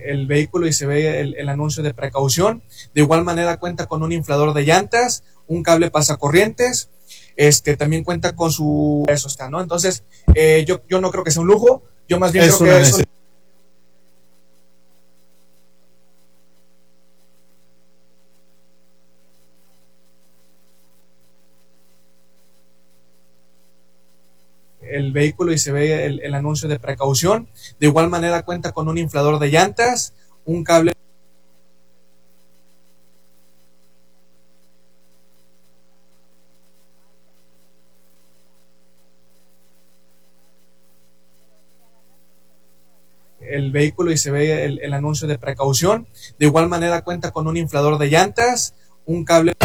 el vehículo y se ve el anuncio de precaución. De igual manera cuenta con un inflador de llantas, un cable pasacorrientes, también cuenta con su... Eso está, ¿no? Entonces, yo no creo que sea un lujo, yo más bien creo que es un... el vehículo y se ve el anuncio de precaución. De igual manera cuenta con un inflador de llantas, un cable... el vehículo y se ve el anuncio de precaución. De igual manera cuenta con un inflador de llantas, un cable...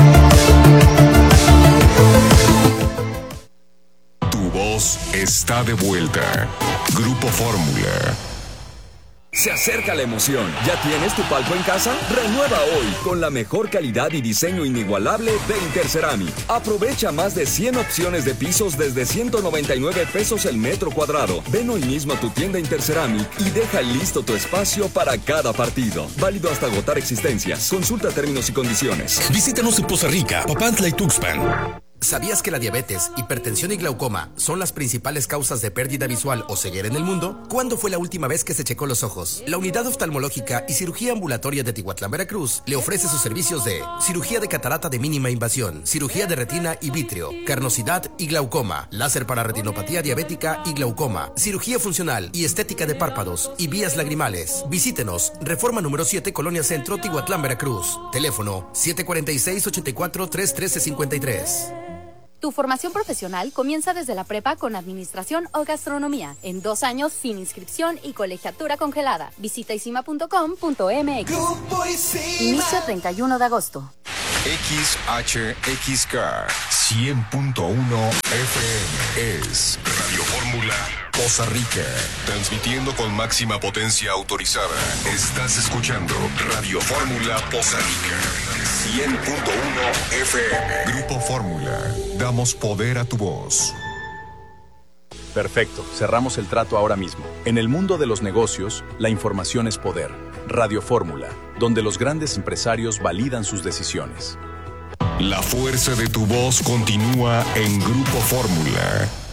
Tu voz está de vuelta. Grupo Fórmula. Se acerca la emoción. ¿Ya tienes tu palco en casa? Renueva hoy con la mejor calidad y diseño inigualable de Interceramic. Aprovecha más de 100 opciones de pisos desde 199 pesos el metro cuadrado. Ven hoy mismo a tu tienda Interceramic y deja listo tu espacio para cada partido. Válido hasta agotar existencias. Consulta términos y condiciones. Visítanos en Poza Rica, Papantla y Tuxpan. ¿Sabías que la diabetes, hipertensión y glaucoma son las principales causas de pérdida visual o ceguera en el mundo? ¿Cuándo fue la última vez que se checó los ojos? La Unidad Oftalmológica y Cirugía Ambulatoria de Tihuatlán, Veracruz, le ofrece sus servicios de cirugía de catarata de mínima invasión, cirugía de retina y vítreo, carnosidad y glaucoma, láser para retinopatía diabética y glaucoma, cirugía funcional y estética de párpados y vías lagrimales. Visítenos, Reforma número 7, Colonia Centro, Tihuatlán, Veracruz. Teléfono 746-84-313-53. Tu formación profesional comienza desde la prepa con administración o gastronomía. En 2 años sin inscripción y colegiatura congelada. Visita isima.com.mx. Inicio 31 de agosto. XHXK 100.1 FM es Radio Fórmula Poza Rica, transmitiendo con máxima potencia autorizada. Estás escuchando Radio Fórmula Poza Rica 100.1 FM. Grupo Fórmula, damos poder a tu voz. Perfecto, cerramos el trato ahora mismo. En el mundo de los negocios, la información es poder. Radio Fórmula, donde los grandes empresarios validan sus decisiones. La fuerza de tu voz continúa en Grupo Fórmula.